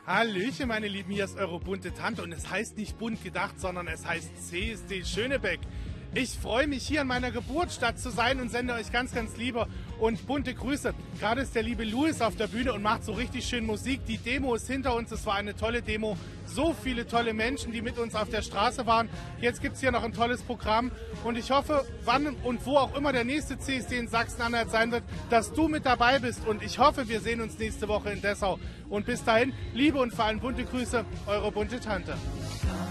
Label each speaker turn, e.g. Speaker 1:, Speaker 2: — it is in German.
Speaker 1: Hallöchen, meine Lieben, hier ist eure bunte Tante und es heißt nicht bunt gedacht, sondern es heißt CSD Schönebeck. Ich freue mich, hier in meiner Geburtsstadt zu sein und sende euch ganz, ganz liebe und bunte Grüße. Gerade ist der liebe Louis auf der Bühne und macht so richtig schön Musik. Die Demo ist hinter uns, es war eine tolle Demo. So viele tolle Menschen, die mit uns auf der Straße waren. Jetzt gibt es hier noch ein tolles Programm und ich hoffe, wann und wo auch immer der nächste CSD in Sachsen-Anhalt sein wird, dass du mit dabei bist und ich hoffe, wir sehen uns nächste Woche in Dessau. Und bis dahin, liebe und vor allem bunte Grüße, eure bunte Tante.